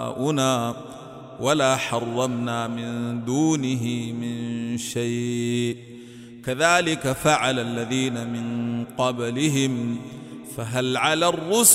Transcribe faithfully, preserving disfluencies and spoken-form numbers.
ولا حرمنا من دونه من شيء كذلك فعل الذين من قبلهم فهل على الرسل